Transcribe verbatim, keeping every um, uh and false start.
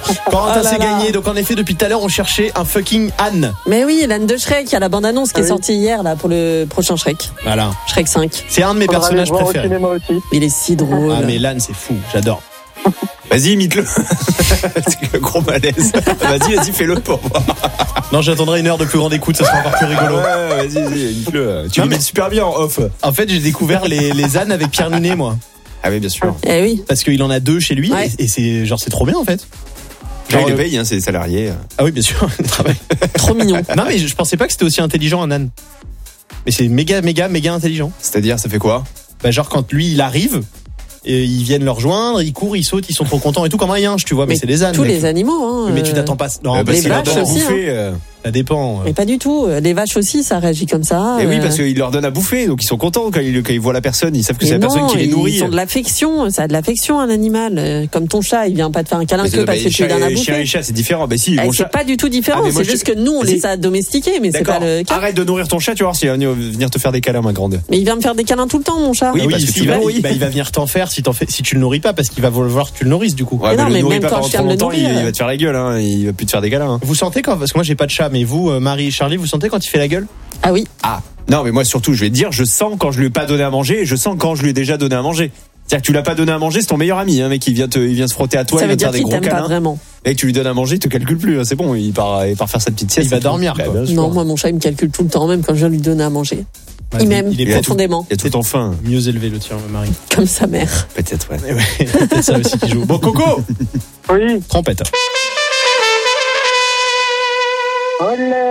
Corentin, Oh là c'est là. gagné. Donc en effet, depuis tout à l'heure, on cherchait un fucking âne. Mais oui, l'âne de Shrek, il y a la bande-annonce qui Ah est oui. sortie hier là pour le prochain Shrek. Voilà. Shrek cinq. C'est un de mes Faudra aller personnages le voir au préférés. cinéma aussi. Il est si drôle. Ah mais l'âne, c'est fou. J'adore. Vas-y, imite-le. C'est le gros malaise. Vas-y, vas-y, fais-le pour voir. Non, j'attendrai une heure de plus grande écoute. Ça sera encore plus rigolo. Ouais, vas-y, vas-y, imite-le. Tu Non, l'imites mais- super bien en off. En fait, j'ai découvert les, les ânes avec Pierre Ninet, moi. Ah oui, bien sûr. Eh oui. Parce qu'il en a deux chez lui. Ouais. Et, et c'est genre, c'est trop bien en fait. Genre, Genre, il euh, les paye, hein, c'est des salariés. Ah oui, bien sûr. il travaille. Trop mignon. Non, mais je, je pensais pas que c'était aussi intelligent un âne. Mais c'est méga, méga, méga intelligent. C'est-à-dire, ça fait quoi? Bah, genre quand lui il arrive, et ils viennent le rejoindre, ils courent, ils sautent, ils sont trop contents et tout comme un yinche, tu vois. Mais, Mais c'est des ânes. Tous mec. les animaux. Hein, Mais tu euh, t'attends pas. Non, Euh, parce les qu'il leur vaches donne à aussi, bouffer. euh. ça dépend. Mais pas du tout. Les vaches aussi, ça réagit comme ça. Et oui, euh. parce qu'il leur donne à bouffer, donc ils sont contents quand ils, quand ils voient la personne, ils savent que c'est Mais la non, personne qui les nourrit. Ils ont de l'affection, ça a de l'affection un animal. Euh, Comme ton chat, il vient pas te faire un câlin Mais que c'est- parce bah, que tu lui donnes à chien- Chien et bouffer. chat, c'est différent. Bah si, Eh, mon C'est chat. pas du tout différent, Ah, mais moi, c'est je- juste que nous on Vas-y. les a domestiqués, mais c'est D'accord. pas le cas. Arrête de nourrir ton chat, tu vois, s'il va venir venir te faire des câlins, ma grande. Mais il vient me faire des câlins tout le temps, mon chat. Oui, Ah parce que si, tu il va, le nourris. il- bah, il va venir t'en faire si, t'en fais, si tu le nourris pas, parce qu'il va vouloir que tu le nourrisses du coup. Ouais, Mais non, le mais nourris même pas quand pendant je viens trop de le longtemps, il, nourrir. il va te faire la gueule, hein. Il va plus te faire des câlins. Hein. Vous sentez quand, parce que moi j'ai pas de chat, mais vous, euh, Marie et Charlie, vous sentez quand il fait la gueule? Ah oui. Ah, non, mais moi surtout, je vais te dire, je sens quand je lui ai pas donné à manger et je sens quand je lui ai déjà donné à manger. C'est-à-dire que tu l'as pas donné à manger, c'est ton meilleur ami, hein, mec, il vient te, il vient se frotter à toi, Ça il veut vient te dire faire des qu'il gros t'aime pas câlins. vraiment. Mec, tu lui donnes à manger, il te calcule plus, hein, c'est bon, il part, il part faire sa petite sieste. Il va et tout. dormir, Bah, quoi. bien sûr. Non, moi mon chat il me calcule tout le temps, même quand je viens lui donner à manger. Ouais, Il m'aime il est Il a tout- profondément, Il y a tout en fin, mieux élevé le tien, Marie. comme sa mère. peut-être, ouais. Eh ouais, peut-être ça aussi qui joue. Bon, Coco, Oui. trompette. Olé.